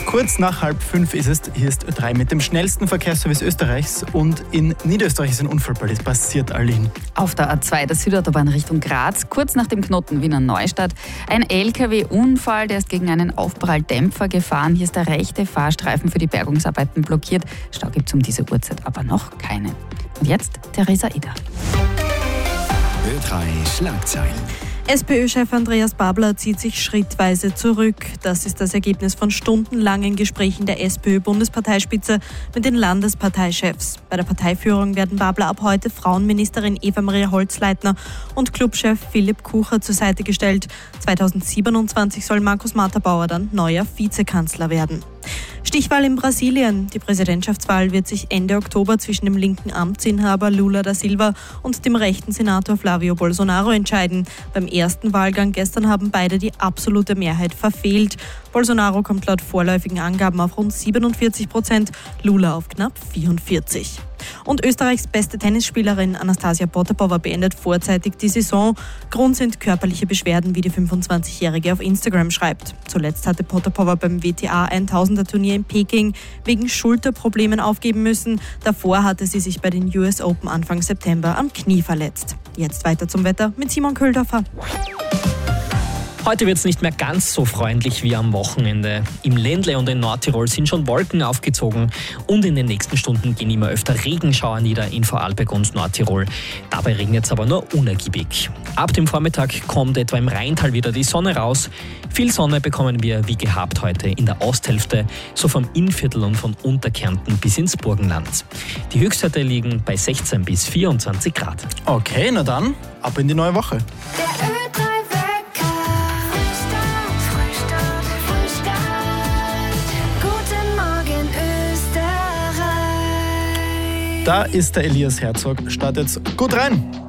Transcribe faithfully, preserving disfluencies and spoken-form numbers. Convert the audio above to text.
Kurz nach halb fünf ist es. Hier ist Ö drei mit dem schnellsten Verkehrsservice Österreichs. Und in Niederösterreich ist ein Unfall passiert, Aline. Auf der A zwei, der Südautobahn Richtung Graz, kurz nach dem Knoten Wiener Neustadt. Ein L K W-Unfall, der ist gegen einen Aufpralldämpfer gefahren. Hier ist der rechte Fahrstreifen für die Bergungsarbeiten blockiert. Stau gibt es um diese Uhrzeit aber noch keine. Und jetzt Theresa Ida. Ö drei Schlagzeilen. SPÖ-Chef Andreas Babler zieht sich schrittweise zurück. Das ist das Ergebnis von stundenlangen Gesprächen der SPÖ-Bundesparteispitze mit den Landesparteichefs. Bei der Parteiführung werden Babler ab heute Frauenministerin Eva-Maria Holzleitner und Clubchef Philipp Kucher zur Seite gestellt. zweitausendsiebenundzwanzig soll Markus Matterbauer dann neuer Vizekanzler werden. Stichwahl in Brasilien. Die Präsidentschaftswahl wird sich Ende Oktober zwischen dem linken Amtsinhaber Lula da Silva und dem rechten Senator Flavio Bolsonaro entscheiden. Beim ersten Wahlgang gestern haben beide die absolute Mehrheit verfehlt. Bolsonaro kommt laut vorläufigen Angaben auf rund siebenundvierzig Prozent, Lula auf knapp vierundvierzig. Und Österreichs beste Tennisspielerin Anastasia Potapova beendet vorzeitig die Saison. Grund sind körperliche Beschwerden, wie die fünfundzwanzigjährige auf Instagram schreibt. Zuletzt hatte Potapova beim W T A tausender Turnier in Peking wegen Schulterproblemen aufgeben müssen. Davor hatte sie sich bei den U S Open Anfang September am Knie verletzt. Jetzt weiter zum Wetter mit Simon Köhldorfer. Heute wird es nicht mehr ganz so freundlich wie am Wochenende. Im Ländle und in Nordtirol sind schon Wolken aufgezogen und in den nächsten Stunden gehen immer öfter Regenschauer nieder in Vorarlberg und Nordtirol. Dabei regnet es aber nur unergiebig. Ab dem Vormittag kommt etwa im Rheintal wieder die Sonne raus. Viel Sonne bekommen wir wie gehabt heute in der Osthälfte, so vom Innviertel und von Unterkärnten bis ins Burgenland. Die Höchstwerte liegen bei sechzehn bis vierundzwanzig Grad. Okay, na dann, ab in die neue Woche. Da ist der Elias Herzog. Startet gut rein.